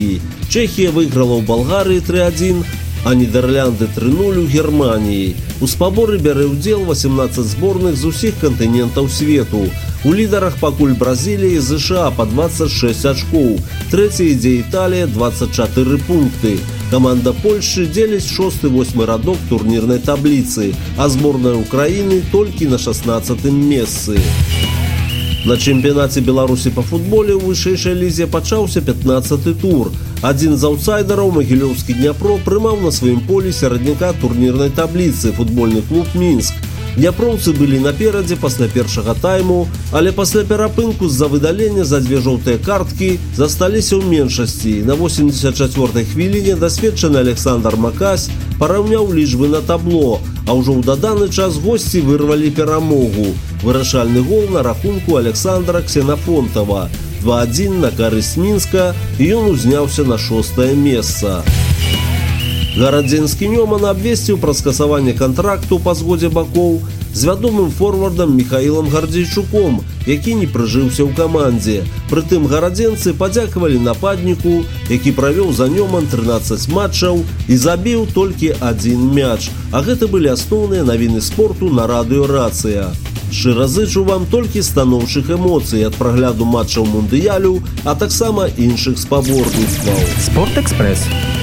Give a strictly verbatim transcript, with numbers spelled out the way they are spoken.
Чэхія выйграла ў Балгарыі тры адзін, а Нідерлянды тры нуль у Германіі. У спаборы бярэ ўдзел васемнаццаць зборных з усіх кантынентаў свету. У лідарах пакуль Бразілія і ЗША па дваццаць шэсць ачкоў. Трэцяя ідзе Італія, дваццаць чатыры пункты. Каманда Польшчы дзеліць шосты-восьмы радок турнірнай табліцы, а зборная Украіны толькі на шаснаццатым месцы. На чэмпіянаце Беларусі па футболе ў вышэйшай лізе пачаўся пятнаццаты тур. Адзін з аўтсайдараў, магілёўскі Дняпро, прымаў на сваім полі серадняка турнірнай табліцы футбольны клуб Мінск. Дняпроўцы былі наперадзе пасля першага тайму, але пасля перапынку з-за выдалення за дзве жоўтыя карткі засталіся ў меншасці. На восемдзесят чацвёртай хвіліне дасведчаны Александр Макась параўняў лічбы на табло, а ўжо ў даданы час госці вырвалі перамогу. Вырашальны гол на рахунку Александра Ксенафонтова. два адзін на карысць Мінска, і ён узняўся на шостае месца. Гарадзенскі Нёман абвесціў пра скасаванне кантракту па згодзе бакоў з вядомым форвардам Міхаілам Гардзейчуком, які не прыжыўся ў камандзе. Прытым гарадзенцы падзякавалі нападніку, які правёў за Нёман трынаццаць матчаў і забіў толькі адзін мяч. А гэта былі асноўныя навіны спорту на радыё «Рацыя». Шчыра зычу вам толькі станоўчых эмоцый ад прагляду матчаў мундыялю, а таксама іншых спаборніцтваў. Спортэкспрэс.